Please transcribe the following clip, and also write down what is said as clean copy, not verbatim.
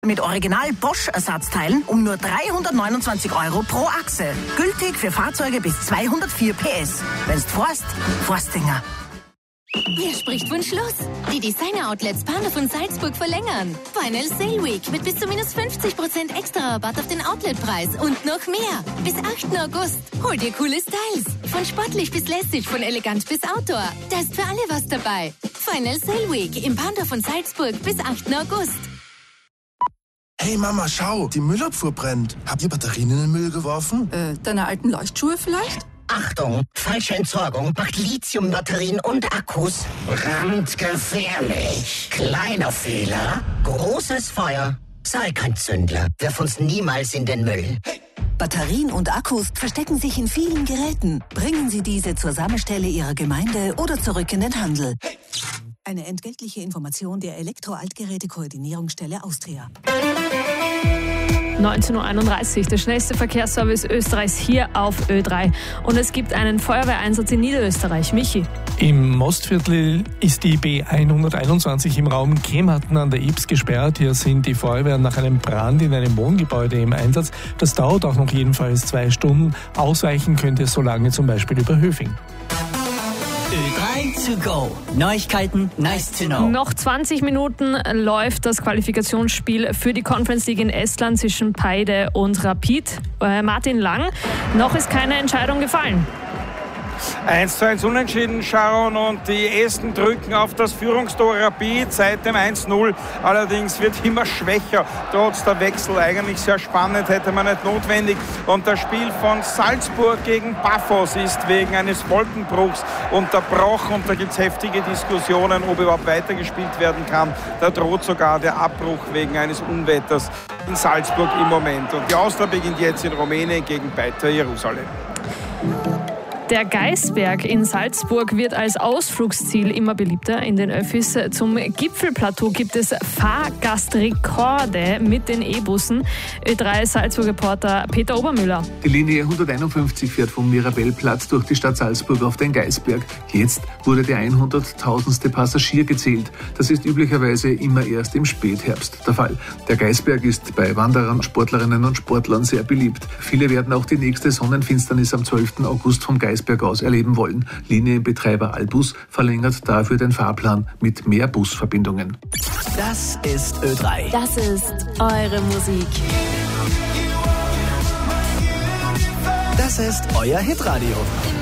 Mit Original Bosch-Ersatzteilen um nur 329 € pro Achse. Gültig für Fahrzeuge bis 204 PS. Wenn's fährst, Forstinger. Wer spricht von Schluss? Die Designer-Outlets Pandorf und Salzburg verlängern. Final Sale Week mit bis zu minus 50% extra Rabatt auf den Outletpreis und noch mehr. Bis 8. August. Hol dir coole Styles. Von sportlich bis lässig, von elegant bis Outdoor. Da ist für alle was dabei. Final Sale Week im Pandorf und Salzburg bis 8. August. Hey Mama, schau, die Müllabfuhr brennt. Habt ihr Batterien in den Müll geworfen? Deine alten Leuchtschuhe vielleicht? Achtung, falsche Entsorgung macht Lithiumbatterien und Akkus brandgefährlich. Kleiner Fehler, großes Feuer. Sei kein Zündler, wirf uns niemals in den Müll. Batterien und Akkus verstecken sich in vielen Geräten. Bringen Sie diese zur Sammelstelle Ihrer Gemeinde oder zurück in den Handel. Eine entgeltliche Information der Elektro-Altgeräte-Koordinierungsstelle Austria. 19:31 Uhr, der schnellste Verkehrsservice Österreichs hier auf Ö3. Und es gibt einen Feuerwehreinsatz in Niederösterreich. Michi. Im Mostviertel ist die B121 im Raum Kematen an der Ibs gesperrt. Hier sind die Feuerwehren nach einem Brand in einem Wohngebäude im Einsatz. Das dauert auch noch jedenfalls 2 Stunden. Ausweichen könnte es so lange zum Beispiel über Höfing. Ö3 to go. Neuigkeiten, nice to know. Noch 20 Minuten läuft das Qualifikationsspiel für die Conference League in Estland zwischen Paide und Rapid. Martin Lang, noch ist keine Entscheidung gefallen. 1:1 unentschieden, Sharon, und die Esten drücken auf das Führungstor Rapid seit dem 1:0. Allerdings wird immer schwächer, trotz der Wechsel. Eigentlich sehr spannend, hätte man nicht notwendig. Und das Spiel von Salzburg gegen Paphos ist wegen eines Wolkenbruchs unterbrochen. Und da gibt es heftige Diskussionen, ob überhaupt weitergespielt werden kann. Da droht sogar der Abbruch wegen eines Unwetters in Salzburg im Moment. Und die Austria beginnt jetzt in Rumänien gegen Beitar Jerusalem. Der Geisberg in Salzburg wird als Ausflugsziel immer beliebter. In den Öffis zum Gipfelplateau gibt es Fahrgastrekorde mit den E-Bussen. Ö3 Salzburg-Reporter Peter Obermüller. Die Linie 151 fährt vom Mirabellplatz durch die Stadt Salzburg auf den Geisberg. Jetzt wurde der 100.000. Passagier gezählt. Das ist üblicherweise immer erst im Spätherbst der Fall. Der Geisberg ist bei Wanderern, Sportlerinnen und Sportlern sehr beliebt. Viele werden auch die nächste Sonnenfinsternis am 12. August vom Geisberg aus erleben wollen. Linienbetreiber Albus verlängert dafür den Fahrplan mit mehr Busverbindungen. Das ist Ö3. Das ist eure Musik. Das ist euer Hitradio.